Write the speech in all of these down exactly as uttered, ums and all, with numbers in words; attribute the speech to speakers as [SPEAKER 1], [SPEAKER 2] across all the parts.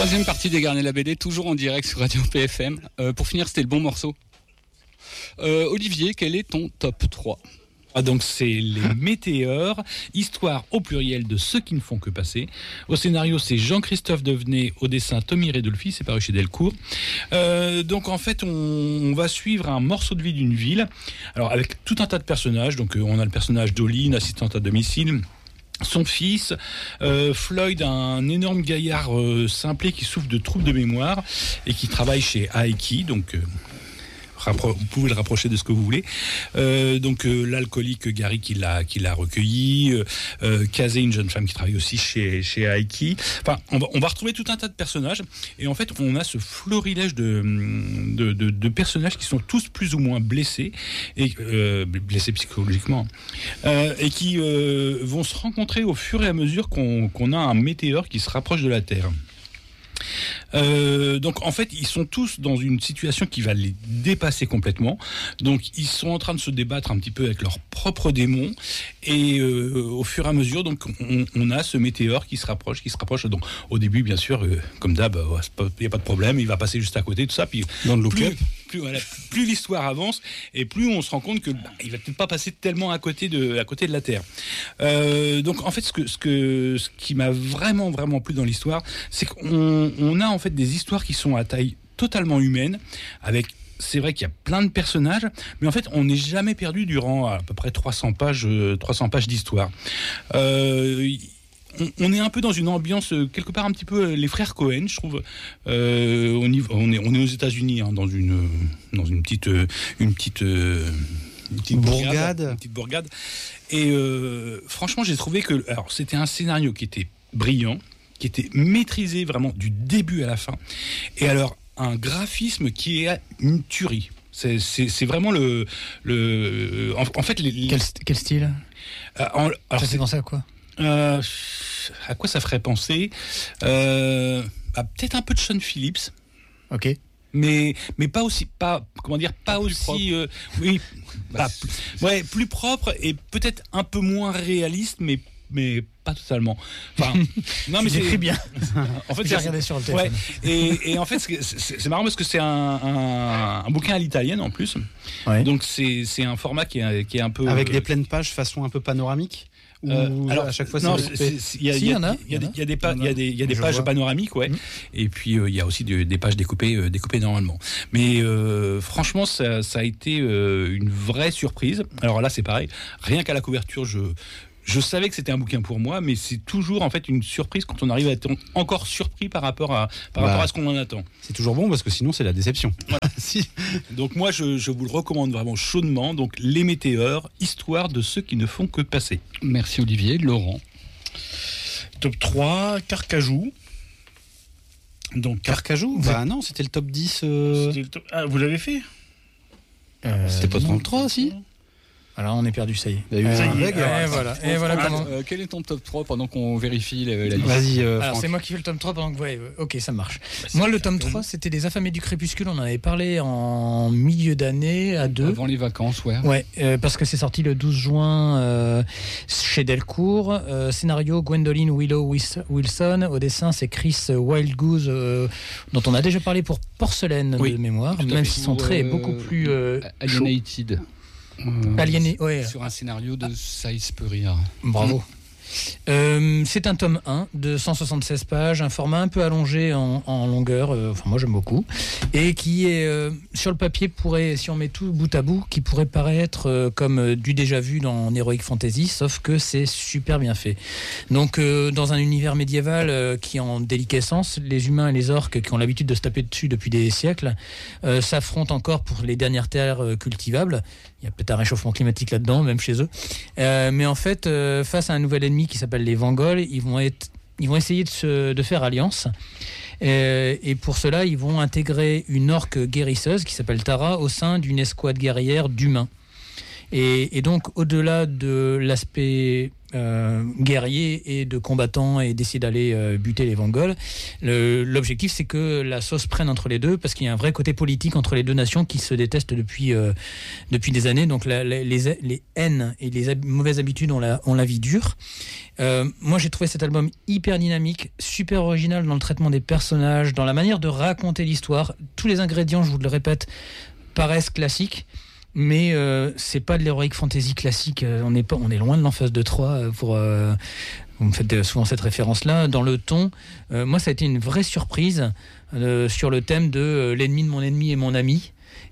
[SPEAKER 1] Troisième partie des Garnets la B D, toujours en direct sur Radio P F M. Euh, pour finir, c'était le bon morceau. Euh, Olivier, quel est ton top trois ?
[SPEAKER 2] Ah, donc c'est les météores, histoire au pluriel de ceux qui ne font que passer. Au scénario, c'est Jean-Christophe Devenay, au dessin Tommy Redolfi, c'est paru chez Delcourt. Euh, donc en fait, on, on va suivre un morceau de vie d'une ville, alors avec tout un tas de personnages. Donc euh, on a le personnage d'Oline, assistante à domicile. Son fils, euh, Floyd, un énorme gaillard euh, simplé qui souffre de troubles de mémoire et qui travaille chez Aiki, donc... Euh, vous pouvez le rapprocher de ce que vous voulez. Euh, donc euh, l'alcoolique Gary qui l'a qui l'a recueilli, euh, euh, Kazé, une jeune femme qui travaille aussi chez chez Aiki. Enfin, on va on va retrouver tout un tas de personnages et en fait on a ce florilège de de, de, de personnages qui sont tous plus ou moins blessés et euh, blessés psychologiquement euh, et qui euh, vont se rencontrer au fur et à mesure qu'on qu'on a un météore qui se rapproche de la Terre. Euh, donc en fait ils sont tous dans une situation qui va les dépasser complètement, donc ils sont en train de se débattre un petit peu avec leurs propres démons et euh, au fur et à mesure donc on, on a ce météore qui se rapproche qui se rapproche donc au début bien sûr euh, comme d'hab il n'y a pas de problème, il va passer juste à côté tout ça, puis
[SPEAKER 1] dans le
[SPEAKER 2] plus, plus, voilà, plus l'histoire avance et plus on se rend compte que bah, il va peut-être pas passer tellement à côté de, à côté de la Terre. Euh, donc en fait ce, que, ce, que, ce qui m'a vraiment vraiment plu dans l'histoire, c'est qu'on on a en fait des histoires qui sont à taille totalement humaine, avec, c'est vrai qu'il y a plein de personnages, mais en fait on n'est jamais perdu durant à peu près trois cents pages, trois cents pages d'histoire. Euh, on, on est un peu dans une ambiance quelque part un petit peu les frères Cohen, je trouve. Euh, on, y, on, est, on est aux États-Unis, hein, dans une dans une petite une petite Une petite bourgade, bourgade. Une petite bourgade. Et euh, franchement, j'ai trouvé que alors c'était un scénario qui était brillant, qui était maîtrisé vraiment du début à la fin. Et alors, un graphisme qui est une tuerie. C'est, c'est, c'est vraiment le... le en, en fait, les, les...
[SPEAKER 3] Quel, quel style
[SPEAKER 2] euh, en, alors,
[SPEAKER 3] Ça fait penser à quoi
[SPEAKER 2] euh, À quoi ça ferait penser euh, bah, peut-être un peu de Sean Phillips.
[SPEAKER 3] Ok.
[SPEAKER 2] Mais, mais pas aussi... Pas, comment dire Pas, pas aussi... Euh, oui, bah, plus, ouais, plus propre et peut-être un peu moins réaliste, mais... mais pas totalement. Enfin,
[SPEAKER 3] non mais c'est très bien.
[SPEAKER 2] En fait,
[SPEAKER 3] j'ai regardé sur le téléphone.
[SPEAKER 2] Ouais, et, et en fait, c'est, c'est, c'est marrant parce que c'est un, un, un bouquin à l'italienne en plus.
[SPEAKER 3] Ouais.
[SPEAKER 2] Donc c'est, c'est un format qui est, qui est un peu
[SPEAKER 4] avec euh, des pleines pages façon un peu panoramique. Ou
[SPEAKER 2] euh, alors
[SPEAKER 4] à chaque fois,
[SPEAKER 2] non,
[SPEAKER 4] c'est
[SPEAKER 2] il y a, il y a, il y a des, il y a des, pa- il y a des, il y a des pages vois. panoramiques, ouais. Mmh. Et puis euh, il y a aussi de, des pages découpées, euh, découpées normalement. Mais euh, franchement, ça, ça a été euh, une vraie surprise. Alors là, c'est pareil. Rien qu'à la couverture, je Je savais que c'était un bouquin pour moi, mais c'est toujours en fait une surprise quand on arrive à être encore surpris par rapport à, par bah, rapport à ce qu'on en attend.
[SPEAKER 4] C'est toujours bon parce que sinon c'est la déception.
[SPEAKER 2] Voilà. Si. Donc moi je, je vous le recommande vraiment chaudement. Donc Les Météores, histoire de ceux qui ne font que passer.
[SPEAKER 1] Merci Olivier. Laurent.
[SPEAKER 5] Top trois, Carcajou.
[SPEAKER 4] Donc Carcajou Bah vous... non, c'était le top dix. Euh...
[SPEAKER 5] C'était le top... Ah, vous l'avez fait
[SPEAKER 4] euh, C'était pas trente-trois aussi.
[SPEAKER 3] Alors on est perdu, ça y est.
[SPEAKER 4] Il y a eu
[SPEAKER 3] euh,
[SPEAKER 4] un bug,
[SPEAKER 3] et voilà. Et voilà comment.
[SPEAKER 1] Euh, quel est ton top trois pendant qu'on vérifie la, la liste ?
[SPEAKER 4] Vas-y. Euh,
[SPEAKER 3] Alors
[SPEAKER 4] Franck.
[SPEAKER 3] c'est moi qui fais le tome trois pendant que ouais, ok, ça marche. Bah, moi le tome trois, c'était Les Affamés du Crépuscule, on en avait parlé en milieu d'année à deux.
[SPEAKER 1] Avant les vacances, ouais.
[SPEAKER 3] Ouais, euh, parce que c'est sorti le douze juin euh, chez Delcourt. Euh, scénario Gwendoline Willow Wilson, au dessin c'est Chris Wildgoose euh, dont on a déjà parlé pour Porcelaine oui, de mémoire, même si son trait euh, est beaucoup plus euh,
[SPEAKER 1] Alienated.
[SPEAKER 3] Euh, Aliéné, ouais.
[SPEAKER 1] Sur un scénario de Saïs Purir.
[SPEAKER 3] Bravo. Euh, c'est un tome un de cent soixante-seize pages, un format un peu allongé en, en longueur, euh, enfin moi j'aime beaucoup, et qui est euh, sur le papier pourrait, si on met tout bout à bout, qui pourrait paraître euh, comme euh, du déjà vu dans Heroic Fantasy, sauf que c'est super bien fait. Donc euh, dans un univers médiéval euh, qui est en déliquescence, les humains et les orques qui ont l'habitude de se taper dessus depuis des siècles euh, s'affrontent encore pour les dernières terres euh, cultivables. Il y a peut-être un réchauffement climatique là-dedans, même chez eux. Euh, mais en fait, euh, face à un nouvel ennemi qui s'appelle les Vangols, ils vont, être, ils vont essayer de, se, de faire alliance. Euh, et pour cela, ils vont intégrer une orque guérisseuse qui s'appelle Tara au sein d'une escouade guerrière d'humains. Et, et donc, au-delà de l'aspect euh, guerrier et de combattant et d'essayer d'aller euh, buter les Mongols, le, l'objectif, c'est que la sauce prenne entre les deux, parce qu'il y a un vrai côté politique entre les deux nations qui se détestent depuis, euh, depuis des années. Donc, la, la, les, les haines et les hab- mauvaises habitudes ont la, ont la vie dure. Euh, moi, j'ai trouvé cet album hyper dynamique, super original dans le traitement des personnages, dans la manière de raconter l'histoire. Tous les ingrédients, je vous le répète, paraissent classiques, mais euh, c'est pas de l'heroic fantasy classique. Euh, on est pas, on est loin de l'Emphase de Troie. Pour, euh, vous me faites souvent cette référence-là. Dans le ton, euh, moi, ça a été une vraie surprise euh, sur le thème de euh, l'ennemi de mon ennemi est mon ami.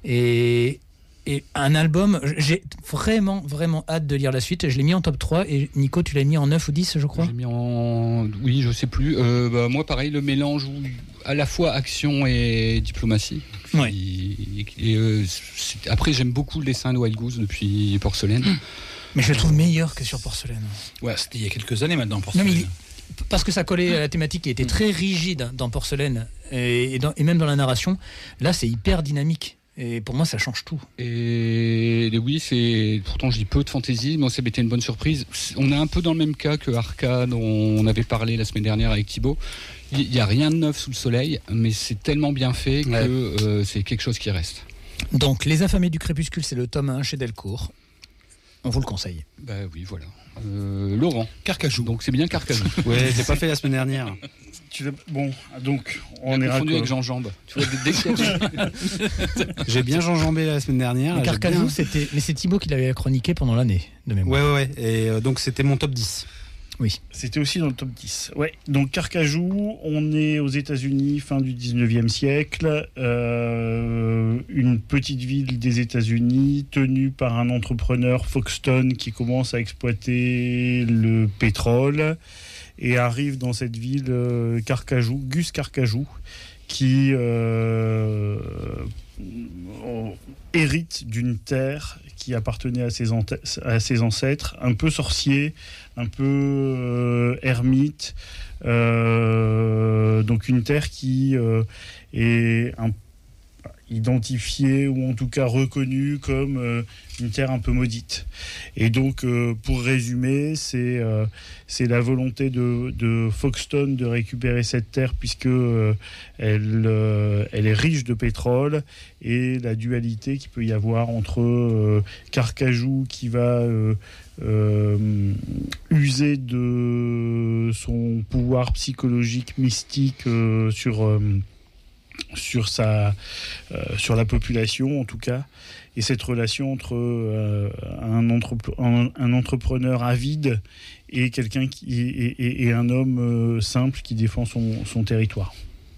[SPEAKER 3] Et Et un album, j'ai vraiment, vraiment hâte de lire la suite. Je l'ai mis en top trois. Et Nico, tu l'as mis en neuf ou dix, je crois ?
[SPEAKER 1] J'ai mis en... Oui, je sais plus. Euh, bah, moi, pareil, le mélange où à la fois action et diplomatie.
[SPEAKER 3] Ouais.
[SPEAKER 1] Et, et, euh, c'est... Après, j'aime beaucoup le dessin de Wild Goose depuis Porcelaine.
[SPEAKER 3] Mais je le trouve meilleur que sur Porcelaine.
[SPEAKER 2] Ouais, c'était il y a quelques années maintenant,
[SPEAKER 3] Non,
[SPEAKER 2] Porcelaine.
[SPEAKER 3] mais il- parce que ça collait à la thématique qui était très rigide dans Porcelaine et, et, dans- et même dans la narration. Là, c'est hyper dynamique. Et pour moi, ça change tout.
[SPEAKER 1] Et, et oui, c'est pourtant je dis peu de fantaisie, mais ça a été une bonne surprise. On est un peu dans le même cas que Arca, dont on avait parlé la semaine dernière avec Thibaut. Il n'y a rien de neuf sous le soleil, mais c'est tellement bien fait que
[SPEAKER 4] Ouais.
[SPEAKER 1] euh, c'est quelque chose qui reste.
[SPEAKER 3] Donc, Les Affamés du Crépuscule, c'est le tome un chez Delcourt. On vous le conseille.
[SPEAKER 1] Bah oui, voilà. Euh, Laurent.
[SPEAKER 2] Carcajou.
[SPEAKER 1] Donc c'est bien Carcajou.
[SPEAKER 4] Ouais, j'ai pas fait la semaine dernière.
[SPEAKER 5] Tu l'as- Bon, donc, on
[SPEAKER 1] On
[SPEAKER 5] est
[SPEAKER 1] est confondu
[SPEAKER 5] raccord.
[SPEAKER 1] avec Jean Jambe. Tu vois, dès, dès qu'il y a-
[SPEAKER 4] J'ai bien enjambé la semaine dernière.
[SPEAKER 3] Le
[SPEAKER 4] j'ai
[SPEAKER 3] Carcajou,
[SPEAKER 4] bien-
[SPEAKER 3] c'était... Mais c'est Thibaut qui l'avait chroniqué pendant l'année, de mémoire.
[SPEAKER 4] Ouais, ouais, ouais. Et euh, donc c'était mon top dix.
[SPEAKER 3] Oui.
[SPEAKER 5] C'était aussi dans le top dix. Ouais. Donc Carcajou, on est aux États-Unis, fin du dix-neuvième siècle. Euh, une petite ville des États-Unis tenue par un entrepreneur, Foxton, qui commence à exploiter le pétrole. Et arrive dans cette ville euh, Carcajou, Gus Carcajou, qui euh, euh, hérite d'une terre qui appartenait à ses, ante- à ses ancêtres, un peu sorcier, un peu euh, ermite, euh, donc une terre qui euh, est un- identifiée ou en tout cas reconnue comme euh, une terre un peu maudite. Et donc, euh, pour résumer, c'est euh, c'est la volonté de, de Foxton de récupérer cette terre puisque euh, elle, euh, elle est riche de pétrole, et la dualité qu'il peut y avoir entre euh, Carcajou qui va euh, euh, user de son pouvoir psychologique mystique euh, sur euh, sur sa euh, sur la population en tout cas, et cette relation entre euh, un, entrep- un, un entrepreneur avide et quelqu'un qui et, et, et un homme euh, simple qui défend son, son territoire.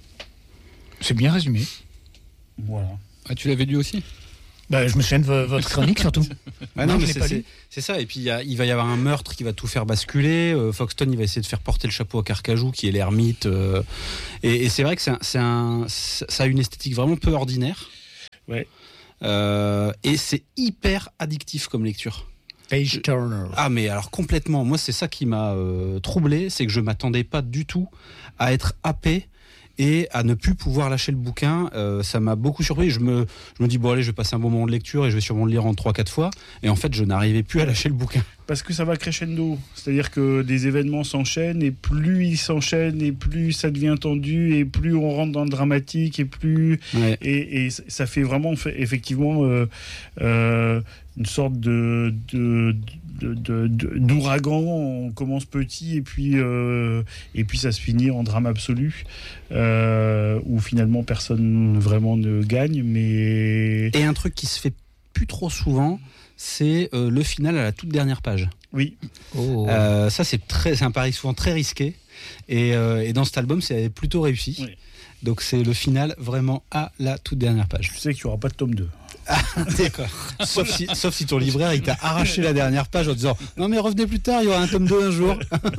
[SPEAKER 3] C'est bien résumé.
[SPEAKER 5] Voilà.
[SPEAKER 1] Ah, tu l'avais lu aussi ?
[SPEAKER 3] Bah, je me souviens de vo- votre chronique, surtout.
[SPEAKER 4] Ouais,
[SPEAKER 3] Non,
[SPEAKER 4] non,
[SPEAKER 3] je
[SPEAKER 4] mais
[SPEAKER 3] l'ai
[SPEAKER 4] c'est,
[SPEAKER 3] pas
[SPEAKER 4] c'est,
[SPEAKER 3] lu.
[SPEAKER 4] c'est ça. Et puis il, y a- il va y avoir un meurtre qui va tout faire basculer. Euh, Foxton, il va essayer de faire porter le chapeau à Carcajou, qui est l'ermite. euh, et, et c'est vrai que c'est un, c'est un- ça a une esthétique vraiment peu ordinaire.
[SPEAKER 5] Ouais.
[SPEAKER 4] Euh, et c'est hyper addictif comme lecture.
[SPEAKER 3] Page Turner.
[SPEAKER 4] Ah, mais alors complètement. Moi, c'est ça qui m'a euh, troublé, c'est que je m'attendais pas du tout à être happé et à ne plus pouvoir lâcher le bouquin. Euh, ça m'a beaucoup surpris. Je me, je me dis, bon allez, je vais passer un bon moment de lecture et je vais sûrement le lire en trois quatre fois. Et en fait, je n'arrivais plus à lâcher le bouquin.
[SPEAKER 5] Parce que ça va crescendo, c'est-à-dire que des événements s'enchaînent, et plus ils s'enchaînent, et plus ça devient tendu, et plus on rentre dans le dramatique, et plus
[SPEAKER 4] Ouais.
[SPEAKER 5] et, et ça fait vraiment fait- effectivement euh, euh, une sorte de, de, de, de- de- d'ouragan. On commence petit et puis euh, et puis ça se finit en drame absolu, euh, où finalement personne vraiment ne gagne, mais
[SPEAKER 4] Et un truc qui se fait plus trop souvent, c'est euh, le final à la toute dernière page.
[SPEAKER 5] oui.
[SPEAKER 3] Oh.
[SPEAKER 4] Euh, ça, c'est, très, c'est un pari souvent très risqué. Et, euh, et dans cet album, c'est plutôt réussi.
[SPEAKER 5] Oui.
[SPEAKER 4] Donc c'est le final vraiment à la toute dernière page.
[SPEAKER 5] Je sais qu'il n'y aura pas de tome deux.
[SPEAKER 4] D'accord. Sauf si, sauf si ton libraire, il t'a arraché la dernière page en disant « Non mais revenez plus tard, il y aura un tome deux un jour.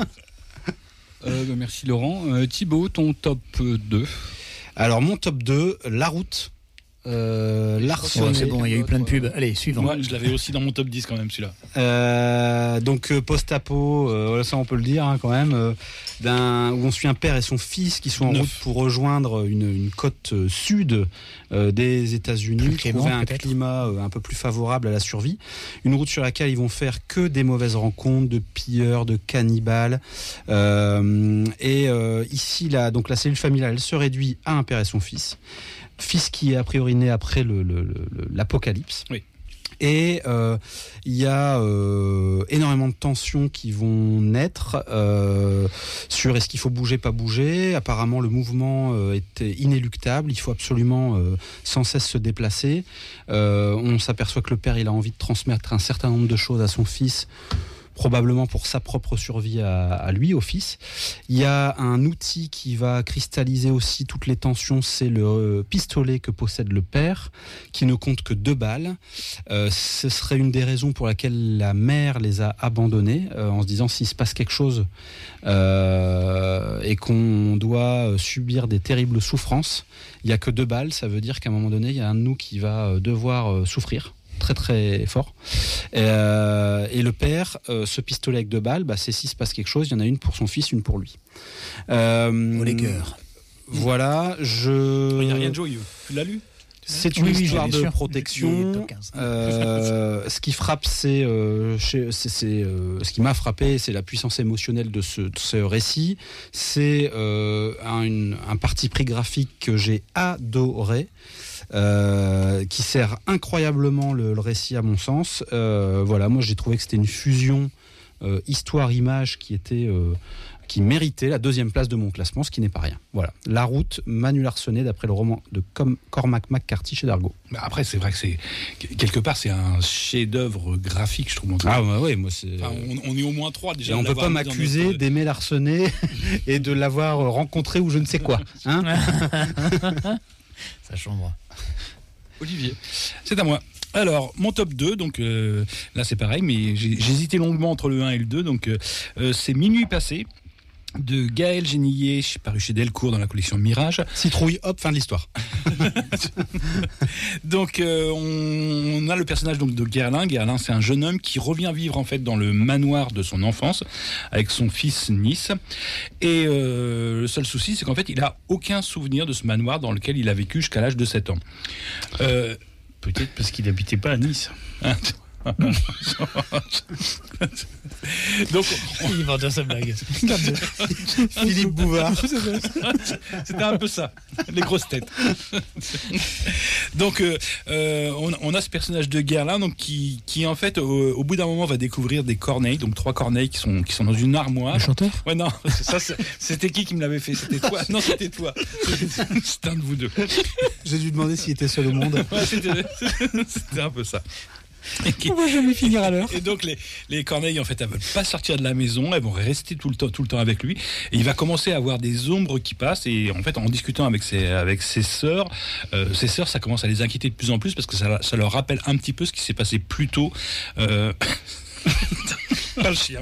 [SPEAKER 1] Euh, bah, merci Laurent. Euh, Thibaut, ton top deux ».
[SPEAKER 4] Alors mon top deux, La Route. euh, Larsonnet.
[SPEAKER 3] Oh, c'est bon, il y a eu plein de pubs. Allez, suivant.
[SPEAKER 2] Moi, je l'avais aussi dans mon top dix quand même, celui-là.
[SPEAKER 4] Euh, donc euh, post-apo, euh, ça on peut le dire hein, quand même, euh, d'un, où on suit un père et son fils qui sont en
[SPEAKER 2] Neuf.
[SPEAKER 4] route pour rejoindre une, une côte euh, sud euh, des États-Unis,
[SPEAKER 3] Plus clément,
[SPEAKER 4] trouver un
[SPEAKER 3] peut-être.
[SPEAKER 4] climat euh, un peu plus favorable à la survie. Une route sur laquelle ils vont faire que des mauvaises rencontres, de pilleurs, de cannibales. Euh, et euh, ici, là, donc la cellule familiale, elle se réduit à un père et son fils. Fils qui est a priori né après le, le, le, l'apocalypse.
[SPEAKER 2] Oui.
[SPEAKER 4] Et euh, il y a euh, énormément de tensions qui vont naître euh, sur est-ce qu'il faut bouger, pas bouger. Apparemment, le mouvement euh, est inéluctable. Il faut absolument euh, sans cesse se déplacer. Euh, on s'aperçoit que le père, il a envie de transmettre un certain nombre de choses à son fils, probablement pour sa propre survie à, à lui, au fils. Il y a un outil qui va cristalliser aussi toutes les tensions, c'est le euh, pistolet que possède le père, qui ne compte que deux balles. Euh, ce serait une des raisons pour laquelle la mère les a abandonnés, euh, en se disant s'il se passe quelque chose euh, et qu'on doit subir des terribles souffrances, il n'y a que deux balles, ça veut dire qu'à un moment donné, il y a un de nous qui va devoir euh, souffrir très très fort. Euh, et le père, euh, ce pistolet avec deux balles, bah, c'est s'il se passe quelque chose, il y en a une pour son fils, une pour lui. Euh,
[SPEAKER 3] Oh, les cœurs.
[SPEAKER 4] Voilà, je...
[SPEAKER 2] Il n'y a rien de joyeux. Tu l'as lu?
[SPEAKER 4] C'est une
[SPEAKER 3] Oui, oui,
[SPEAKER 4] histoire
[SPEAKER 3] bien
[SPEAKER 4] de
[SPEAKER 3] sûr.
[SPEAKER 4] protection.
[SPEAKER 3] Il est top quinze.
[SPEAKER 4] Euh, ce qui frappe, c'est, euh, chez- c'est, c'est, euh, ce qui m'a frappé, c'est la puissance émotionnelle de ce, de ce récit. C'est euh, un, une- un parti pris graphique que j'ai adoré. Euh, qui sert incroyablement le, le récit à mon sens. Euh, voilà, moi j'ai trouvé que c'était une fusion euh, histoire-image qui était euh, qui méritait la deuxième place de mon classement, ce qui n'est pas rien. Voilà, La Route, Manu Larsonnet, d'après le roman de Com- Cormac McCarthy chez Dargaud.
[SPEAKER 2] Bah après, c'est vrai que c'est quelque part c'est un chef-d'œuvre graphique, je trouve. en tout cas.
[SPEAKER 4] Ah ouais, ouais, moi c'est.
[SPEAKER 2] Enfin, on, on est au moins trois déjà.
[SPEAKER 4] Et on
[SPEAKER 2] de
[SPEAKER 4] peut pas
[SPEAKER 2] l'avoir mis dans
[SPEAKER 4] m'accuser
[SPEAKER 2] notre-
[SPEAKER 4] d'aimer Larsonnet et de l'avoir rencontré ou je ne sais quoi. Hein
[SPEAKER 3] Ça chambre.
[SPEAKER 2] Olivier, c'est à moi. Alors, mon top deux, donc euh, là c'est pareil, mais j'ai j'ai hésité longuement entre le un et le deux, donc euh, euh, c'est Minuit passé de Gaël Génillet, paru chez Delcourt dans la collection Mirage.
[SPEAKER 4] Citrouille, hop, fin de l'histoire.
[SPEAKER 2] Donc euh, on, on a le personnage donc de Guerlain. Guerlain, c'est un jeune homme qui revient vivre en fait dans le manoir de son enfance avec son fils Nice. Et euh, le seul souci, c'est qu'en fait, il a aucun souvenir de ce manoir dans lequel il a vécu jusqu'à l'âge de sept ans. Euh,
[SPEAKER 5] Peut-être parce qu'il n'habitait pas à Nice.
[SPEAKER 2] donc,
[SPEAKER 3] Il va dire sa blague.
[SPEAKER 4] Philippe Bouvard.
[SPEAKER 2] c'était un peu ça, les grosses têtes. Donc, euh, euh, on, on a ce personnage de Guerlain, donc qui, qui en fait, au, au bout d'un moment, va découvrir des corneilles, donc trois corneilles qui sont, qui sont dans une armoire.
[SPEAKER 3] Le chanteur.
[SPEAKER 2] Ouais, non, ça, c'est- c'était qui qui me l'avait fait? C'était toi? Non, c'était toi. C'était un de vous deux.
[SPEAKER 4] J'ai dû demander s'il était seul au monde.
[SPEAKER 2] Ouais, c'était, c'était un peu ça. Et, qui-
[SPEAKER 3] On va jamais finir à l'heure.
[SPEAKER 2] et donc les, les corneilles en fait elles veulent pas sortir de la maison, elles vont rester tout le temps tout le temps avec lui et il va commencer à avoir des ombres qui passent et en fait en discutant avec ses avec ses sœurs, euh, ses sœurs ça commence à les inquiéter de plus en plus parce que ça, ça leur rappelle un petit peu ce qui s'est passé plus tôt. Euh... pas le chien.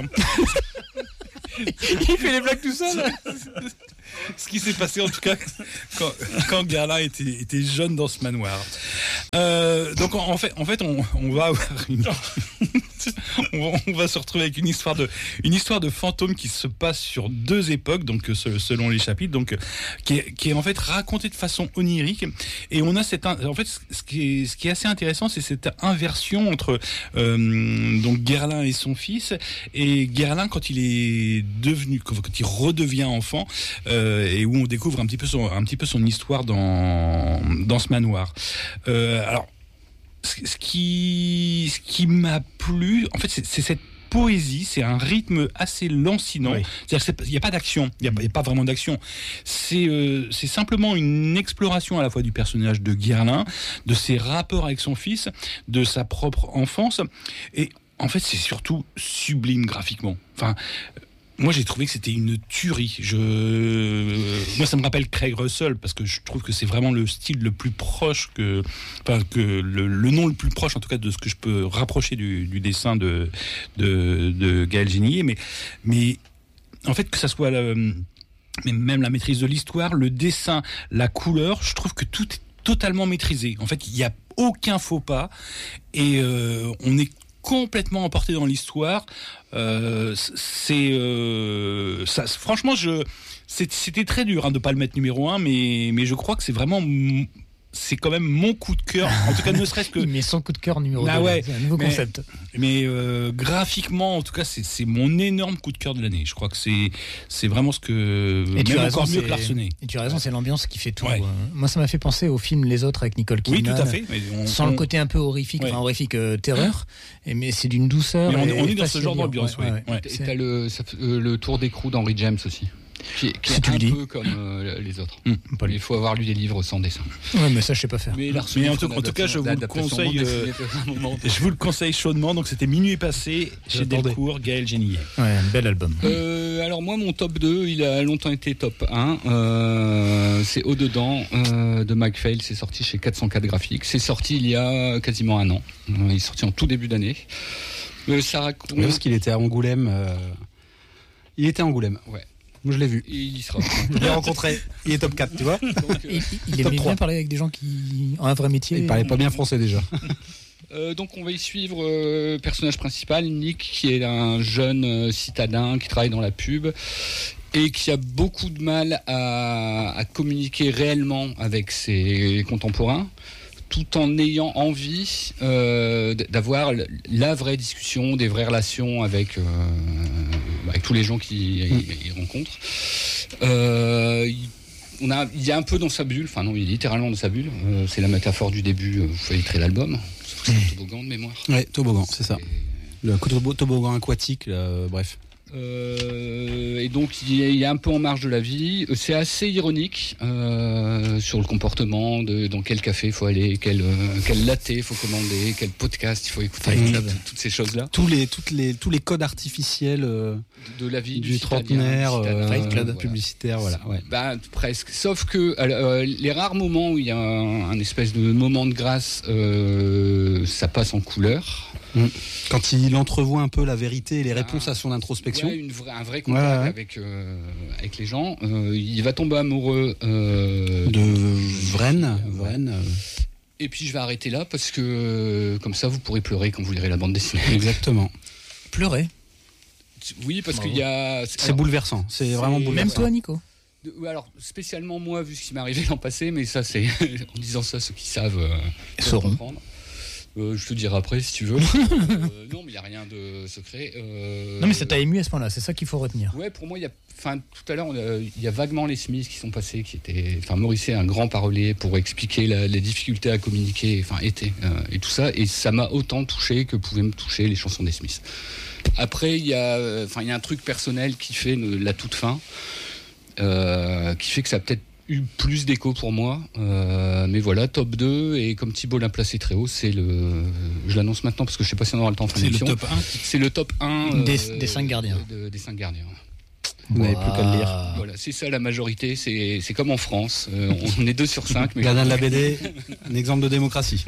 [SPEAKER 3] Il fait les blagues tout seul.
[SPEAKER 2] Ce qui s'est passé en tout cas quand, quand Guerlain était, était jeune dans ce manoir. Euh, donc en, en fait, en fait on, on va avoir une... on, va, on va se retrouver avec une histoire de une histoire de fantôme qui se passe sur deux époques, donc se- selon les chapitres, donc euh, qui est, qui est en fait racontée de façon onirique. Et on a cette in- en fait ce qui est ce qui est assez intéressant, c'est cette inversion entre euh, donc Guerlain et son fils et Guerlain quand il est devenu quand quand il redevient enfant. Euh, et où on découvre un petit peu son, un petit peu son histoire dans, dans ce manoir. Euh, alors, ce, ce qui, ce qui m'a plu, en fait, c'est, c'est cette poésie, c'est un rythme assez lancinant.
[SPEAKER 5] Oui.
[SPEAKER 2] C'est-à-dire qu'il n'y a pas d'action, il n'y a, a pas vraiment d'action. C'est, euh, c'est simplement une exploration à la fois du personnage de Guerlain, de ses rapports avec son fils, de sa propre enfance. Et en fait, c'est surtout sublime graphiquement. Enfin, moi, j'ai trouvé que c'était une tuerie. Je... Moi, ça me rappelle Craig Russell, parce que je trouve que c'est vraiment le style le plus proche, que, enfin, que le, le nom le plus proche, en tout cas, de ce que je peux rapprocher du, du dessin de, de, de Gaël Génillet. Mais, mais en fait, que ça soit... La, mais même la maîtrise de l'histoire, le dessin, la couleur, je trouve que tout est totalement maîtrisé. En fait, il n'y a aucun faux pas et euh, on est complètement emporté dans l'histoire. Euh, c'est euh, ça, franchement, je, c'était très dur hein, de pas le mettre numéro un, mais mais je crois que c'est vraiment c'est quand même mon coup de cœur, en tout cas ne serait-ce que...
[SPEAKER 3] Il met son coup de cœur numéro
[SPEAKER 2] ah
[SPEAKER 3] deux,
[SPEAKER 2] ouais,
[SPEAKER 3] c'est un nouveau
[SPEAKER 2] mais,
[SPEAKER 3] concept.
[SPEAKER 2] Mais euh, graphiquement, en tout cas, c'est, c'est mon énorme coup de cœur de l'année. Je crois que c'est, c'est vraiment ce que...
[SPEAKER 3] Et tu
[SPEAKER 2] même
[SPEAKER 3] as raison,
[SPEAKER 2] encore mieux
[SPEAKER 3] c'est-
[SPEAKER 2] que Larsenet.
[SPEAKER 3] Et tu as raison, c'est l'ambiance qui fait tout.
[SPEAKER 2] Ouais.
[SPEAKER 3] euh. Moi, ça m'a fait penser au film Les Autres avec Nicole
[SPEAKER 2] Oui,
[SPEAKER 3] Kidman.
[SPEAKER 2] tout à fait. Mais on,
[SPEAKER 3] Sans
[SPEAKER 2] on-
[SPEAKER 3] le côté un peu horrifique,
[SPEAKER 2] Ouais.
[SPEAKER 3] enfin horrifique euh, terreur, et, mais c'est d'une douceur.
[SPEAKER 2] Mais on,
[SPEAKER 3] et
[SPEAKER 2] on est dans
[SPEAKER 3] facile
[SPEAKER 2] ce genre
[SPEAKER 3] à lire.
[SPEAKER 2] d'ambiance,
[SPEAKER 3] Ouais,
[SPEAKER 2] ouais,
[SPEAKER 3] ouais.
[SPEAKER 2] ouais.
[SPEAKER 1] Et
[SPEAKER 3] C'est-
[SPEAKER 1] t'as le, ça fait- euh, le tour d'écrou d'Henry James aussi, qui est, qui
[SPEAKER 3] Si
[SPEAKER 1] est
[SPEAKER 3] tu
[SPEAKER 1] un
[SPEAKER 3] le dis.
[SPEAKER 1] peu comme euh, les autres.
[SPEAKER 2] Hum,
[SPEAKER 3] pas
[SPEAKER 1] Il faut avoir lu des livres sans dessin.
[SPEAKER 3] Ouais, mais ça, je sais pas faire.
[SPEAKER 1] Mais, Larsenet,
[SPEAKER 2] Mais en tout-
[SPEAKER 1] son
[SPEAKER 2] en tout cas, je vous le
[SPEAKER 1] adaptation
[SPEAKER 2] conseille,
[SPEAKER 1] bande
[SPEAKER 2] euh,
[SPEAKER 1] dessinée, c'est un moment.
[SPEAKER 2] Je vous le conseille chaudement. Donc, c'était Minuit passé chez
[SPEAKER 4] J'attendais.
[SPEAKER 2] Delcourt, Gaël Génillet.
[SPEAKER 3] Ouais, un bel album.
[SPEAKER 1] Euh, alors moi mon top deux il a longtemps été top un, euh, c'est Au-dedans euh, de Mike Fail, c'est sorti chez quatre cent quatre Graphiques, c'est sorti il y a quasiment un an, Euh, il est sorti en tout début d'année. Euh, ça raconte...
[SPEAKER 4] Oui, parce qu'il était à Angoulême. euh, Il était à Angoulême.
[SPEAKER 1] Ouais.
[SPEAKER 4] Moi, je l'ai vu.
[SPEAKER 1] Et il y sera.
[SPEAKER 4] Je l'ai rencontré. Il est top quatre, tu vois.
[SPEAKER 1] Donc, euh,
[SPEAKER 3] Et, il- il
[SPEAKER 4] Top
[SPEAKER 3] aimait
[SPEAKER 4] trois.
[SPEAKER 3] bien parler avec des gens qui ont un vrai métier.
[SPEAKER 4] Il parlait pas bien français déjà.
[SPEAKER 1] Euh, donc on va y suivre euh, personnage principal, Nick, qui est un jeune euh, citadin qui travaille dans la pub et qui a beaucoup de mal à, à communiquer réellement avec ses contemporains, tout en ayant envie euh, d- d'avoir l- la vraie discussion, des vraies relations avec, euh, avec tous les gens qu'il il rencontre. Euh, il- on a, il est un peu dans sa bulle, enfin non, il est littéralement dans sa bulle. Euh, c'est la métaphore du début, euh, vous fallait créer l'album. C'est un toboggan de mémoire.
[SPEAKER 4] Ouais, toboggan, c'est ça.
[SPEAKER 1] Et-
[SPEAKER 4] Le tobo- toboggan aquatique, là, euh, bref.
[SPEAKER 1] Euh, et donc il est, il est un peu en marge de la vie. C'est assez ironique euh, sur le comportement de dans quel café il faut aller, quel, euh, quel latte il faut commander, quel podcast il faut écouter,
[SPEAKER 3] Fight
[SPEAKER 1] tout-
[SPEAKER 3] Club.
[SPEAKER 1] tout- toutes ces choses-là
[SPEAKER 4] Tous les, toutes les, tous les codes artificiels euh,
[SPEAKER 1] de la vie du,
[SPEAKER 4] du
[SPEAKER 1] citadin,
[SPEAKER 4] trentenaire,
[SPEAKER 1] du citadin,
[SPEAKER 4] euh,
[SPEAKER 3] Fight Club.
[SPEAKER 1] voilà.
[SPEAKER 4] publicitaire, voilà. Ouais.
[SPEAKER 1] Bah, presque. Sauf que euh, les rares moments où il y a un, un espèce de moment de grâce, euh, ça passe en couleur.
[SPEAKER 4] Quand il entrevoit un peu la vérité et les
[SPEAKER 1] Ah,
[SPEAKER 4] réponses à son introspection.
[SPEAKER 1] Ouais, une vraie- un vrai contact
[SPEAKER 4] Ouais, ouais.
[SPEAKER 1] Avec, euh, avec les gens. Euh, il va tomber amoureux euh,
[SPEAKER 4] De Vren, Vren, euh,
[SPEAKER 1] Et puis je vais arrêter là parce que euh, comme ça vous pourrez pleurer quand vous lirez la bande dessinée.
[SPEAKER 4] exactement.
[SPEAKER 3] Pleurer.
[SPEAKER 1] Oui, parce
[SPEAKER 3] Bravo.
[SPEAKER 1] qu'il y a.
[SPEAKER 4] C'est
[SPEAKER 1] alors,
[SPEAKER 4] bouleversant. C'est vraiment
[SPEAKER 1] c'est-
[SPEAKER 4] bouleversant.
[SPEAKER 3] Même toi, Nico.
[SPEAKER 1] de- ouais, alors spécialement moi vu ce qui m'est arrivé l'an passé, mais ça c'est en disant ça ceux qui savent euh, peuvent
[SPEAKER 3] Sauront.
[SPEAKER 1] comprendre. Euh, je te dirai après si tu veux. Euh, non, mais il n'y a rien de secret. Euh,
[SPEAKER 3] Non, mais ça t'a ému à ce point-là, c'est ça qu'il faut retenir.
[SPEAKER 1] Ouais, pour moi, il y a, enfin, tout à l'heure, on a- il y a vaguement les Smiths qui sont passés, qui étaient, enfin, Morrissey, un grand parolier pour expliquer la- les difficultés à communiquer, enfin, était euh, et tout ça, et ça m'a autant touché que pouvaient me toucher les chansons des Smiths. Après, il y a, euh, enfin, il y a un truc personnel qui fait euh, la toute fin, euh, qui fait que ça a peut-être eu plus d'écho pour moi, euh, mais voilà, top deux, et comme Thibault l'a placé très haut, c'est le, je l'annonce maintenant parce que je sais pas si on aura le temps en fin
[SPEAKER 2] C'est le
[SPEAKER 1] d'émission.
[SPEAKER 2] top un.
[SPEAKER 1] C'est le top un
[SPEAKER 3] Des-
[SPEAKER 1] euh,
[SPEAKER 3] des cinq gardiens.
[SPEAKER 1] de- des cinq gardiens.
[SPEAKER 4] Vous n'avez plus qu'à le lire.
[SPEAKER 3] Waouh.
[SPEAKER 1] Voilà, c'est ça la majorité, c'est c'est comme en France, euh, on est deux sur cinq. Mais
[SPEAKER 4] Gardien de la B D, un exemple de démocratie.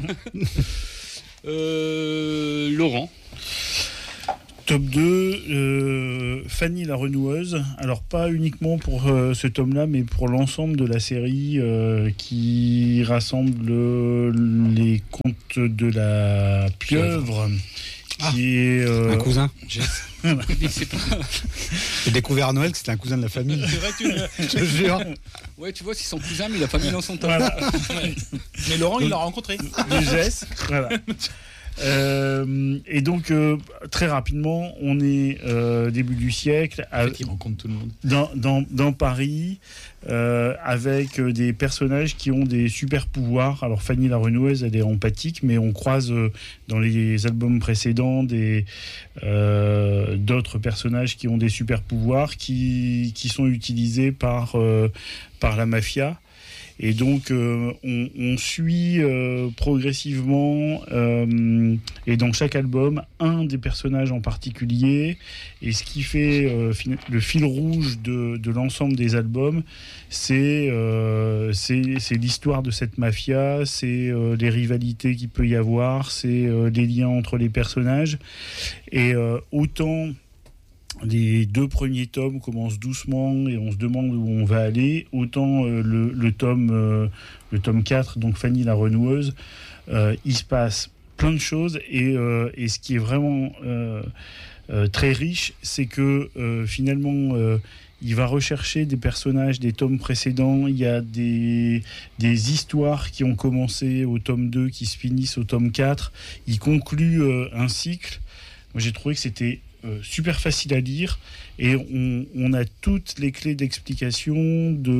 [SPEAKER 1] Euh, Laurent,
[SPEAKER 5] Top deux, euh, Fanny la renoueuse. Alors pas uniquement pour euh, ce tome-là, mais pour l'ensemble de la série euh, qui rassemble euh, les contes de la pieuvre,
[SPEAKER 4] Ah.
[SPEAKER 5] qui est euh,
[SPEAKER 4] Un cousin.
[SPEAKER 1] mais c'est pas.
[SPEAKER 4] J'ai découvert à Noël que c'était un cousin de la famille.
[SPEAKER 1] C'est vrai que tu...
[SPEAKER 4] Je te jure.
[SPEAKER 1] Ouais, tu vois, c'est son cousin, mais il a pas mis dans son top.
[SPEAKER 5] voilà,
[SPEAKER 2] Mais Laurent, il l'a rencontré.
[SPEAKER 5] le geste. Voilà. Euh, et donc euh, très rapidement, on est euh, début du siècle.
[SPEAKER 2] En
[SPEAKER 5] à-
[SPEAKER 2] fait, il rencontre tout le monde.
[SPEAKER 5] dans, dans, dans Paris euh, avec euh, des personnages qui ont des super pouvoirs. Alors Fanny la renoueuse, elle est empathique, mais on croise euh, dans les albums précédents des euh, d'autres personnages qui ont des super pouvoirs qui, qui sont utilisés par, euh, par la mafia. Et donc, euh, on, on suit euh, progressivement, euh, et dans chaque album, un des personnages en particulier. Et ce qui fait euh, fin- le fil rouge de, de l'ensemble des albums, c'est euh, c'est c'est l'histoire de cette mafia, c'est euh, les rivalités qu'il peut y avoir, c'est euh, les liens entre les personnages. Et euh, autant les deux premiers tomes commencent doucement et on se demande où on va aller. Autant euh, le, le, tome, euh, le tome quatre, donc Fanny la renoueuse, euh, il se passe plein de choses. Et, euh, et ce qui est vraiment euh, euh, très riche, c'est que euh, finalement, euh, il va rechercher des personnages des tomes précédents. Il y a des, des histoires qui ont commencé au tome deux, qui se finissent au tome quatre. Il conclut euh, un cycle. Moi, j'ai trouvé que c'était Euh, super facile à lire et on, on a toutes les clés d'explication de,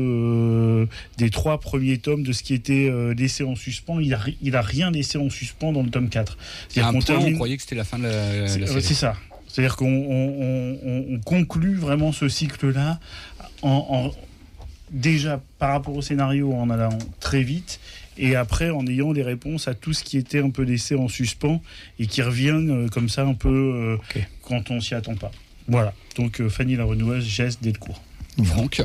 [SPEAKER 5] euh, des trois premiers tomes de ce qui était euh, laissé en suspens. Il a, il a rien laissé en suspens dans le tome quatre.
[SPEAKER 1] C'est-à-dire à un point, termine... on croyait que c'était la fin de la,
[SPEAKER 5] c'est,
[SPEAKER 1] la série.
[SPEAKER 5] C'est ça. C'est-à-dire qu'on on, on, on conclut vraiment ce cycle-là en, en, déjà par rapport au scénario en allant très vite et après en ayant les réponses à tout ce qui était un peu laissé en suspens et qui reviennent euh, comme ça un peu euh, okay. quand on s'y attend pas. Voilà, donc euh, Fanny la renoueuse, geste dès le cours.
[SPEAKER 1] Franck.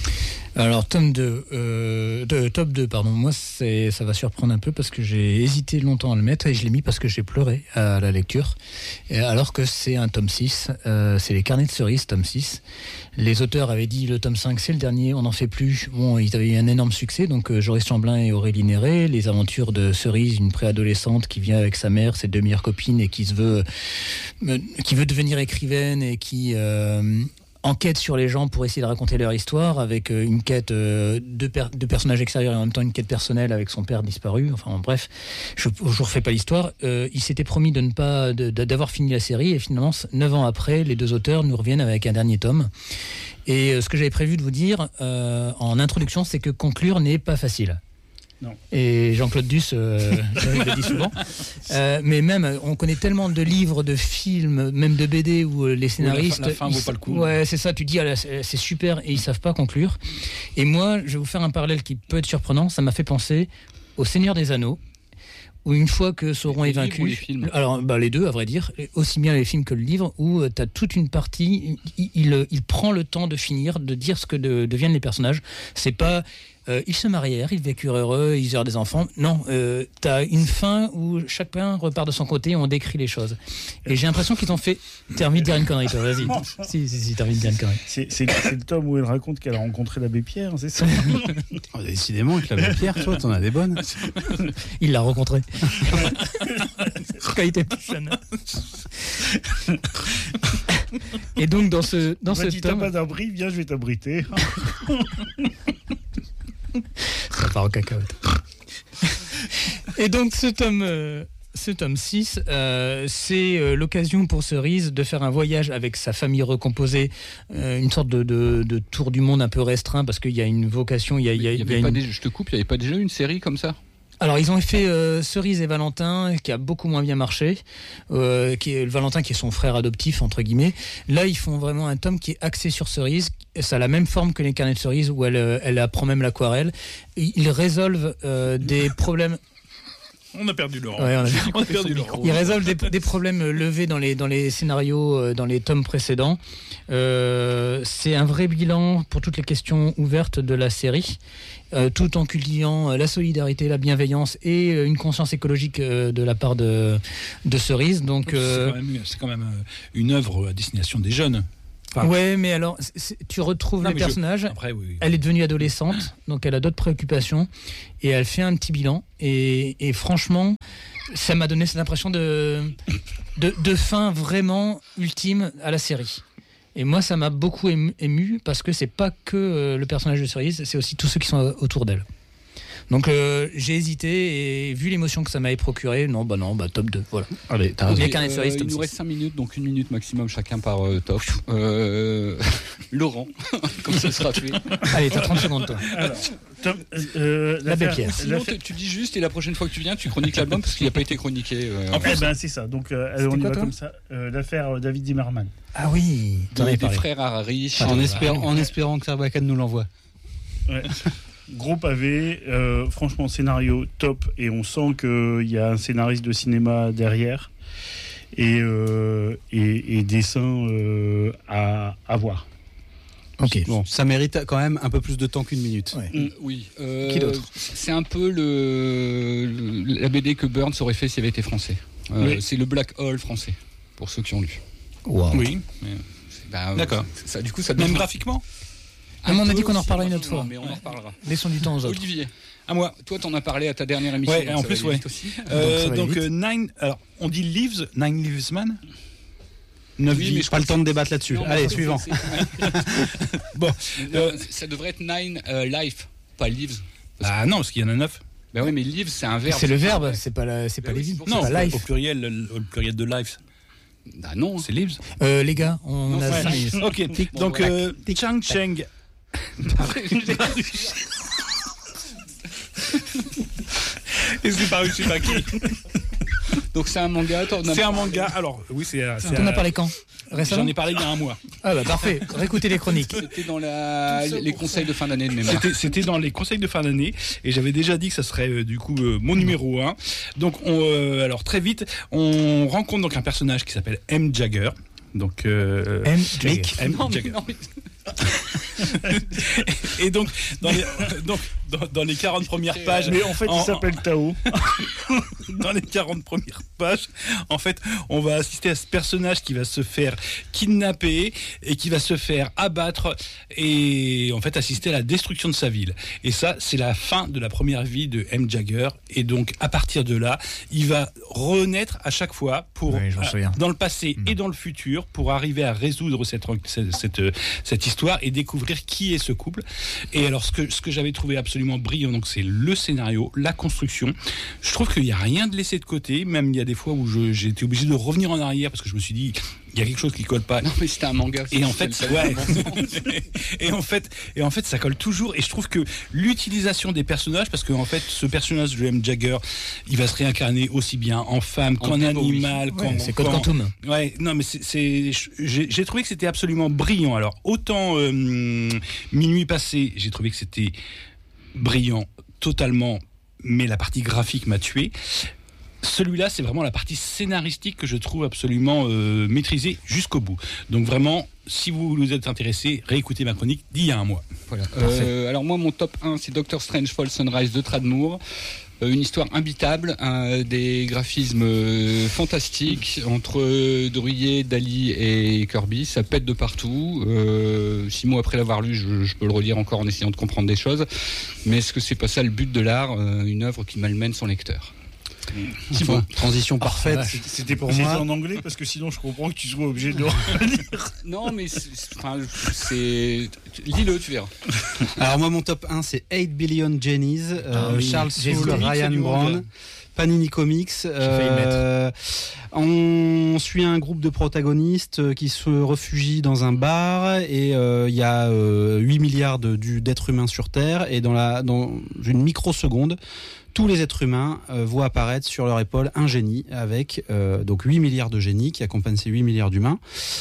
[SPEAKER 3] Alors tome deux, euh, de, top deux, pardon, moi c'est, ça va surprendre un peu parce que j'ai hésité longtemps à le mettre et je l'ai mis parce que j'ai pleuré à la lecture, et alors que c'est un tome six, euh, c'est les Carnets de Cerise, tome six. Les auteurs avaient dit le tome cinq c'est le dernier, on n'en fait plus. Bon, ils avaient eu un énorme succès, donc euh, Joris Chamblin et Aurélie Néré, les aventures de Cerise, une préadolescente qui vient avec sa mère, ses deux meilleures copines et qui se veut, euh, qui veut devenir écrivaine et qui... Euh, enquête sur les gens pour essayer de raconter leur histoire avec une quête de, per- de personnages extérieurs et en même temps une quête personnelle avec son père disparu. Enfin bref, je ne refais pas l'histoire. Euh, il s'était promis de ne pas, de, de, d'avoir fini la série et finalement, neuf ans après, les deux auteurs nous reviennent avec un dernier tome. Et euh, ce que j'avais prévu de vous dire euh, en introduction, c'est que conclure n'est pas facile.
[SPEAKER 5] Non.
[SPEAKER 3] Et Jean-Claude Duss euh, le dit souvent. Euh, mais même, on connaît tellement de livres, de films, même de B D où les scénaristes...
[SPEAKER 2] Oui, la fin, la fin vaut pas le coup.
[SPEAKER 3] Ouais, c'est ça, tu dis, ah, c'est super, et ils savent pas conclure. Et moi, je vais vous faire un parallèle qui peut être surprenant. Ça m'a fait penser au Seigneur des Anneaux, où une fois que Sauron est vaincu...
[SPEAKER 1] Les films
[SPEAKER 3] alors, bah, les deux, à vrai dire, aussi bien les films que le livre, où euh, tu as toute une partie, il, il, il prend le temps de finir, de dire ce que de, deviennent les personnages. C'est pas... Euh, ils se marièrent, ils vécurent heureux, ils eurent des enfants. Non, euh, t'as une fin où chacun repart de son côté et on décrit les choses. Et j'ai l'impression qu'ils ont fait... T'as envie de dire une connerie, toi, vas-y. si, si, si, t'as envie de dire une connerie.
[SPEAKER 5] C'est, c'est, c'est le tome où elle raconte qu'elle a rencontré l'abbé Pierre, c'est ça?
[SPEAKER 4] Oh, décidément, avec l'abbé Pierre, toi, t'en as des bonnes.
[SPEAKER 3] Il l'a rencontré. Quand il était plus jeune. Et donc, dans ce, dans
[SPEAKER 5] bah,
[SPEAKER 3] ce
[SPEAKER 5] tu
[SPEAKER 3] tome...
[SPEAKER 5] t'as pas d'abri, viens, je vais t'abriter.
[SPEAKER 3] Ça part en cacahuète. Et donc ce tome, euh, ce tome six, euh, c'est euh, l'occasion pour Cerise de faire un voyage avec sa famille recomposée, euh, une sorte de, de, de tour du monde un peu restreint parce qu'il y a une vocation. Il y a, il y a,
[SPEAKER 1] il y avait
[SPEAKER 3] il y a
[SPEAKER 1] pas
[SPEAKER 3] une...
[SPEAKER 1] des, je te coupe, il n'y avait pas déjà une série comme ça?
[SPEAKER 3] Alors ils ont fait euh, Cerise et Valentin qui a beaucoup moins bien marché, euh, qui est Valentin qui est son frère adoptif entre guillemets. Là ils font vraiment un tome qui est axé sur Cerise. Ça a la même forme que les Carnets de Cerise où elle, elle apprend même l'aquarelle. Ils résolvent euh, des problèmes.
[SPEAKER 2] On a perdu Laurent.
[SPEAKER 3] Ouais, on a,
[SPEAKER 2] on a perdu Laurent.
[SPEAKER 3] Ils résolvent des, des problèmes levés dans les, dans les scénarios, dans les tomes précédents. Euh, c'est un vrai bilan pour toutes les questions ouvertes de la série, euh, tout en cultivant la solidarité, la bienveillance et une conscience écologique de la part de, de Cerise. Donc, euh...
[SPEAKER 2] c'est, quand même, c'est quand même une œuvre à destination des jeunes.
[SPEAKER 3] Enfin, ouais, mais alors, c'est, tu retrouves non, les personnages.
[SPEAKER 2] Je... Après, oui, oui.
[SPEAKER 3] Elle est devenue adolescente, donc elle a d'autres préoccupations, et elle fait un petit bilan. Et, et franchement, ça m'a donné cette impression de, de, de fin vraiment ultime à la série. Et moi, ça m'a beaucoup ému, ému parce que c'est pas que le personnage de Cerise, c'est aussi tous ceux qui sont autour d'elle. Donc euh, j'ai hésité et vu l'émotion que ça m'avait procuré, non, bah non, bah top deux, voilà.
[SPEAKER 1] Allez, t'as raison.
[SPEAKER 3] Il, y a euh,
[SPEAKER 1] il nous reste cinq minutes, donc une minute maximum chacun par euh, top. Euh, Laurent, comme ça sera fait.
[SPEAKER 3] Allez, t'as trente secondes toi. Alors,
[SPEAKER 5] top, euh,
[SPEAKER 3] l'abbé Pierre.
[SPEAKER 1] Sinon, tu, tu dis juste et la prochaine fois que tu viens, tu chroniques l'album parce qu'il n'a pas été chroniqué. Euh,
[SPEAKER 5] en fait, ben, c'est ça. Donc euh, on y va toi comme ça. Euh, l'affaire David Zimmerman.
[SPEAKER 3] Ah oui,
[SPEAKER 1] t'en avais parlé. Des frères Harry.
[SPEAKER 4] En, espérant, en espérant que Sarbacane nous l'envoie.
[SPEAKER 5] Ouais. Gros pavé, euh, franchement scénario top et on sent qu'il y a un scénariste de cinéma derrière et, euh, et, et dessin euh, à, à voir.
[SPEAKER 4] Ok, bon, ça mérite quand même un peu plus de temps qu'une minute.
[SPEAKER 1] Ouais. Mmh, oui. Euh,
[SPEAKER 3] Qui d'autre?
[SPEAKER 1] C'est un peu le, le, la B D que Burns aurait fait s'il avait été français. Euh, oui. C'est le Black Hole français, pour ceux qui ont lu.
[SPEAKER 3] Wow.
[SPEAKER 2] Oui.
[SPEAKER 1] Mais Bah,
[SPEAKER 2] D'accord.
[SPEAKER 1] Ça, du coup, ça
[SPEAKER 2] Même
[SPEAKER 1] donne-
[SPEAKER 2] graphiquement.
[SPEAKER 3] Ah, mais on a
[SPEAKER 1] peu
[SPEAKER 3] dit qu'on en
[SPEAKER 1] aussi,
[SPEAKER 3] reparlera une
[SPEAKER 1] non,
[SPEAKER 3] autre
[SPEAKER 1] non,
[SPEAKER 3] fois.
[SPEAKER 1] Mais on en reparlera.
[SPEAKER 3] Laissons du temps aux autres.
[SPEAKER 1] Olivier,
[SPEAKER 2] À moi.
[SPEAKER 1] toi, t'en as parlé à ta dernière émission.
[SPEAKER 2] Ouais,
[SPEAKER 1] donc
[SPEAKER 2] en
[SPEAKER 1] ça
[SPEAKER 2] plus,
[SPEAKER 1] va aller
[SPEAKER 2] ouais.
[SPEAKER 1] vite aussi.
[SPEAKER 2] Euh,
[SPEAKER 3] ça va
[SPEAKER 2] donc
[SPEAKER 3] vite.
[SPEAKER 2] euh, Nine. Alors, on dit Lives, Nine Lives Man. Neuf
[SPEAKER 1] Oui,
[SPEAKER 2] vies.
[SPEAKER 1] mais je
[SPEAKER 4] Pas le temps de débattre là-dessus.
[SPEAKER 1] Non,
[SPEAKER 4] Allez,
[SPEAKER 1] c'est-
[SPEAKER 4] suivant.
[SPEAKER 1] c'est- c'est-
[SPEAKER 2] Bon.
[SPEAKER 1] Non,
[SPEAKER 2] Euh,
[SPEAKER 1] ça devrait être Nine euh, Life, pas Lives.
[SPEAKER 2] Ah non, parce qu'il y en a neuf.
[SPEAKER 1] Ben oui, mais Lives, c'est un verbe.
[SPEAKER 3] C'est le verbe, c'est pas la, c'est
[SPEAKER 1] Bah
[SPEAKER 3] pas
[SPEAKER 1] oui,
[SPEAKER 3] les vies.
[SPEAKER 1] c'est pour
[SPEAKER 2] Non,
[SPEAKER 3] C'est pas
[SPEAKER 2] au
[SPEAKER 3] life.
[SPEAKER 2] pluriel, le, le pluriel de lives,
[SPEAKER 1] Bah non.
[SPEAKER 2] c'est Lives.
[SPEAKER 3] Euh, les gars, on
[SPEAKER 1] Non,
[SPEAKER 3] a
[SPEAKER 1] c'est-
[SPEAKER 3] cinq minutes.
[SPEAKER 2] Ok.
[SPEAKER 1] Bon,
[SPEAKER 2] Donc
[SPEAKER 1] voilà.
[SPEAKER 2] euh, Chang Cheng. Et c'est paru, je sais pas qui.
[SPEAKER 1] Donc c'est un manga. t'en as
[SPEAKER 2] C'est un
[SPEAKER 1] parlé.
[SPEAKER 2] manga. Alors oui, c'est. c'est
[SPEAKER 3] T'en
[SPEAKER 2] un-
[SPEAKER 3] as parlé quand? Récemment?
[SPEAKER 2] J'en ai parlé il y a un mois.
[SPEAKER 3] Ah bah parfait, réécoutez les chroniques.
[SPEAKER 1] C'était dans la... les conseils de fin d'année de mémoire.
[SPEAKER 2] C'était, c'était dans les conseils de fin d'année et j'avais déjà dit que ça serait euh, du coup euh, mon numéro un. Donc on, euh, alors très vite, on rencontre donc un personnage qui s'appelle M. Jagger. Donc euh,
[SPEAKER 3] M.
[SPEAKER 2] Mick M.
[SPEAKER 1] Non, mais
[SPEAKER 2] Jagger.
[SPEAKER 1] non, mais-
[SPEAKER 2] Et donc dans les, donc, dans, dans les quarante premières pages,
[SPEAKER 5] Mais en fait,
[SPEAKER 2] En-
[SPEAKER 5] il s'appelle Tao.
[SPEAKER 2] dans les quarante premières pages, en fait, on va assister à ce personnage qui va se faire kidnapper et qui va se faire abattre et en fait assister à la destruction de sa ville. Et ça, c'est la fin de la première vie de M. Jagger. Et donc, à partir de là, il va renaître à chaque fois pour,
[SPEAKER 3] Oui, je m'en souviens.
[SPEAKER 2] dans le passé
[SPEAKER 3] Mm.
[SPEAKER 2] et dans le futur pour arriver à résoudre cette, cette, cette, cette histoire et découvrir qui est ce couple. Et alors, ce que, ce que j'avais trouvé absolument brillant, donc, c'est le scénario, la construction. Je trouve qu'il n'y a rien de laissé de côté, même il y a des fois où je- j'ai été obligé de revenir en arrière parce que je me suis dit, il y a quelque chose qui colle pas.
[SPEAKER 1] Non, mais c'était un manga.
[SPEAKER 2] Et en
[SPEAKER 1] c'est-
[SPEAKER 2] fait,
[SPEAKER 1] c'est-
[SPEAKER 2] ouais. et en fait, et en fait, ça colle toujours. Et je trouve que l'utilisation des personnages, parce que en fait, ce personnage de M. Jagger, il va se réincarner aussi bien en femme
[SPEAKER 1] En
[SPEAKER 2] qu'en
[SPEAKER 1] démo, oui.
[SPEAKER 2] animal,
[SPEAKER 3] Ouais,
[SPEAKER 2] qu'en.
[SPEAKER 3] c'est Code
[SPEAKER 2] qu'en-
[SPEAKER 3] Quantum.
[SPEAKER 2] Ouais, non, mais c'est, c'est- j'ai, j'ai trouvé que c'était absolument brillant. Alors, autant euh, Minuit passé, j'ai trouvé que c'était brillant totalement, mais la partie graphique m'a tué. Celui-là, c'est vraiment la partie scénaristique que je trouve absolument euh, maîtrisée jusqu'au bout. Donc vraiment, si vous vous êtes intéressé, réécoutez ma chronique d'il y a un mois.
[SPEAKER 1] Voilà. Euh, alors moi, mon top un, c'est Doctor Strange Fall Sunrise de Tradmoor. Euh, une histoire imbitable, un- des graphismes euh, fantastiques entre euh, Drouillet, Dali et Kirby. Ça pète de partout. Euh, six mois après l'avoir lu, je, je peux le relire encore en essayant de comprendre des choses. Mais est-ce que c'est pas ça le but de l'art, euh, une œuvre qui malmène son lecteur?
[SPEAKER 4] Thibaut, transition parfaite.
[SPEAKER 5] C'était pour
[SPEAKER 4] Pour
[SPEAKER 5] moi
[SPEAKER 4] moi-
[SPEAKER 5] en anglais parce que sinon je comprends que tu sois obligé de.
[SPEAKER 1] Non, mais c'est, c'est- enfin, c'est... lis-le, tu verras.
[SPEAKER 4] Alors moi mon top un c'est eight billion Jennies, euh,
[SPEAKER 3] Ah oui,
[SPEAKER 4] Charles
[SPEAKER 3] j'ai
[SPEAKER 4] Soule,
[SPEAKER 3] vu.
[SPEAKER 4] Ryan
[SPEAKER 2] C'est du manga.
[SPEAKER 4] Brown, Panini Comics.
[SPEAKER 3] failli le
[SPEAKER 4] Euh, on suit un groupe de protagonistes euh, qui se réfugient dans un bar et euh, il y a euh, huit milliards de- du- d'êtres humains sur Terre et dans, la, dans une microseconde, tous les êtres humains euh, voient apparaître sur leur épaule un génie avec euh, donc huit milliards de génies qui accompagnent ces huit milliards d'humains.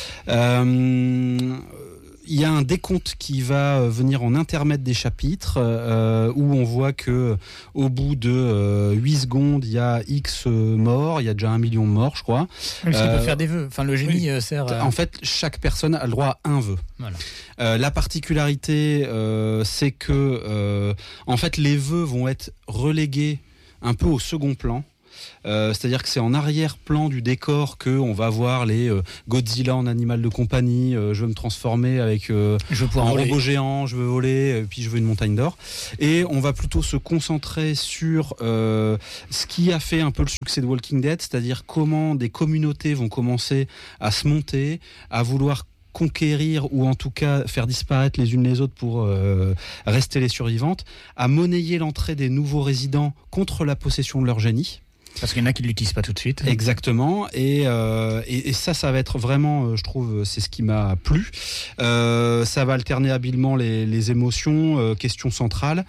[SPEAKER 4] Euh, il y a un décompte qui va euh, venir en intermède des chapitres euh, où on voit que au bout de euh, huit secondes, il y a X euh, morts, il y a déjà un million de morts, je crois.
[SPEAKER 3] Parce qu'il
[SPEAKER 4] Euh,
[SPEAKER 3] peut faire des vœux. Enfin, le génie euh, sert à...
[SPEAKER 4] En fait, chaque personne a le droit à un vœu.
[SPEAKER 3] Voilà.
[SPEAKER 4] Euh, la particularité, euh, c'est que euh, en fait, les vœux vont être relégués un peu au second plan. Euh, c'est-à-dire que c'est en arrière-plan du décor que on va voir les euh, Godzilla en animal de compagnie. Euh, je veux me transformer avec euh,
[SPEAKER 3] Je veux pouvoir
[SPEAKER 4] en
[SPEAKER 3] voler.
[SPEAKER 4] robot géant, je veux voler, euh, puis je veux une montagne d'or. Et on va plutôt se concentrer sur euh, ce qui a fait un peu le succès de Walking Dead, c'est-à-dire comment des communautés vont commencer à se monter, à vouloir conquérir ou en tout cas faire disparaître les unes les autres pour euh, rester les survivantes, à monnayer l'entrée des nouveaux résidents contre la possession de leur génie.
[SPEAKER 3] Parce qu'il y en a qui ne l'utilisent pas tout de suite.
[SPEAKER 4] Exactement, et, euh, et, et ça, ça va être vraiment, euh, je trouve, c'est ce qui m'a plu. Euh, ça va alterner habilement les, les émotions, euh, question centrale.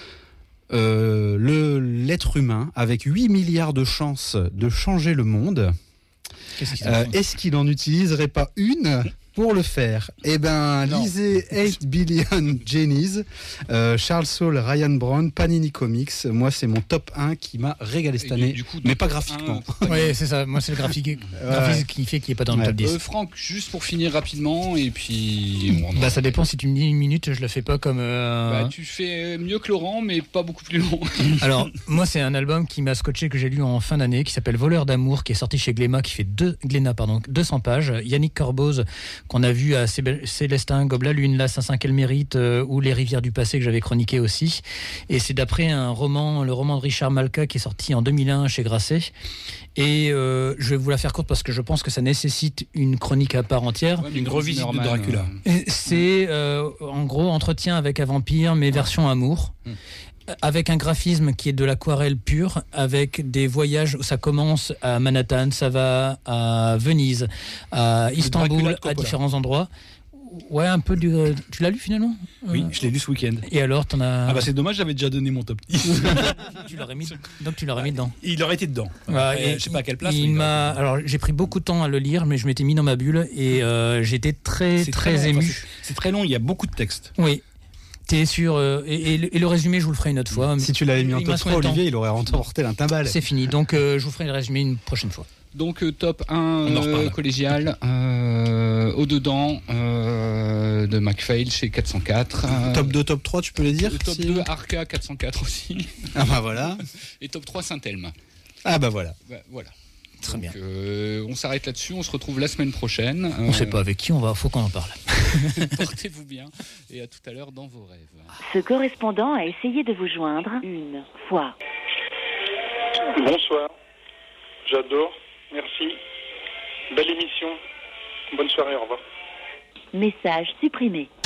[SPEAKER 4] Euh, le, l'être humain, avec huit milliards de chances de changer le monde,
[SPEAKER 3] Qu'est-ce qu'ils
[SPEAKER 4] euh,
[SPEAKER 3] font
[SPEAKER 4] est-ce qu'il n'en utiliserait pas une pour le faire? Eh ben,
[SPEAKER 3] Non.
[SPEAKER 4] lisez eight billion Jennies, euh, Charles Soule, Ryan Brown, Panini Comics. Moi, c'est mon top un qui m'a régalé cette
[SPEAKER 1] Et
[SPEAKER 4] année,
[SPEAKER 1] du- du coup,
[SPEAKER 4] mais
[SPEAKER 1] donc,
[SPEAKER 4] pas
[SPEAKER 1] un,
[SPEAKER 4] graphiquement.
[SPEAKER 3] Oui, c'est ça. Moi, c'est le graphique, graphisme qui fait qu'il n'est pas dans le
[SPEAKER 4] Ouais.
[SPEAKER 3] top dix.
[SPEAKER 1] Euh, Franck, juste pour finir rapidement, et puis... on en-
[SPEAKER 3] Bah, ça dépend. Si tu me dis une minute, je le fais pas comme. euh,
[SPEAKER 1] Bah, tu fais mieux que Laurent, mais pas beaucoup plus long.
[SPEAKER 3] Alors, moi, c'est un album qui m'a scotché, que j'ai lu en fin d'année, qui s'appelle Voleur d'amour, qui est sorti chez Glénat, qui fait deux, Glénat, pardon, deux cents pages. Yannick Corboz, qu'on a vu à Cébé- Célestin, Gobe-la-Lune, là, Saint-Saint-Quel-Mérite, euh, ou Les Rivières du Passé que j'avais chroniqué aussi. Et c'est d'après un roman, le roman de Richard Malka qui est sorti en deux mille un chez Grasset. Et euh, je vais vous la faire courte parce que je pense que ça nécessite une chronique à part entière.
[SPEAKER 1] Ouais, mais
[SPEAKER 2] Une revisite de
[SPEAKER 1] Zimmerman,
[SPEAKER 2] Dracula.
[SPEAKER 1] euh,
[SPEAKER 3] Et c'est euh, en gros entretien avec un vampire, mais version amour.
[SPEAKER 2] Mmh.
[SPEAKER 3] Avec un graphisme qui est de l'aquarelle pure, avec des voyages où ça commence à Manhattan, ça va à Venise, à
[SPEAKER 2] Dracula
[SPEAKER 3] Istanbul,
[SPEAKER 2] de
[SPEAKER 3] à
[SPEAKER 2] Coppola.
[SPEAKER 3] différents endroits. Ouais, un peu du. Tu l'as lu finalement?
[SPEAKER 2] Oui,
[SPEAKER 3] Euh,
[SPEAKER 2] je l'ai lu ce week-end.
[SPEAKER 3] Et alors, t'en as.
[SPEAKER 2] Ah bah c'est dommage, j'avais déjà donné mon top dix.
[SPEAKER 3] tu l'aurais mis. Donc tu l'aurais mis dedans.
[SPEAKER 2] Il aurait été dedans.
[SPEAKER 3] Ouais,
[SPEAKER 2] Après,
[SPEAKER 3] et
[SPEAKER 2] je sais pas à quelle place.
[SPEAKER 3] il
[SPEAKER 2] mais
[SPEAKER 3] m'a. Alors j'ai pris beaucoup de temps à le lire, mais je m'étais mis dans ma bulle et euh, j'étais très
[SPEAKER 2] C'est
[SPEAKER 3] très,
[SPEAKER 2] long,
[SPEAKER 3] ému.
[SPEAKER 2] enfin, c'est- c'est très long, il y a beaucoup de textes.
[SPEAKER 3] Oui. T'es sûr euh, et, et le- et le résumé, je vous le ferai une autre fois.
[SPEAKER 4] Si tu l'avais mis en
[SPEAKER 3] Il
[SPEAKER 4] top
[SPEAKER 3] m'a
[SPEAKER 4] trois,
[SPEAKER 3] sonné le temps.
[SPEAKER 4] Olivier, il aurait remporté un timbal.
[SPEAKER 3] C'est fini. Donc euh, je vous ferai le résumé une prochaine fois.
[SPEAKER 1] Donc euh, top un
[SPEAKER 2] On en
[SPEAKER 1] euh,
[SPEAKER 2] reparle.
[SPEAKER 1] collégial, euh, au-dedans euh, de McPhail chez quatre cent quatre. euh,
[SPEAKER 4] Top deux, top trois, tu peux les dire
[SPEAKER 1] le top
[SPEAKER 4] si-
[SPEAKER 1] deux Arca quatre cent quatre aussi.
[SPEAKER 4] Ah bah voilà.
[SPEAKER 1] Et top trois Saint-Elme.
[SPEAKER 4] Ah bah voilà.
[SPEAKER 1] Bah, voilà.
[SPEAKER 3] Très
[SPEAKER 1] Donc,
[SPEAKER 3] bien.
[SPEAKER 1] euh, on s'arrête là-dessus, on se retrouve la semaine prochaine.
[SPEAKER 3] On
[SPEAKER 1] Euh,
[SPEAKER 3] sait pas avec qui on va, faut qu'on en parle.
[SPEAKER 1] Portez-vous bien et à tout à l'heure dans vos rêves.
[SPEAKER 6] Ce correspondant a essayé de vous joindre une fois.
[SPEAKER 7] Bonsoir, j'adore, merci. Belle émission, bonne soirée, au revoir.
[SPEAKER 6] Message supprimé.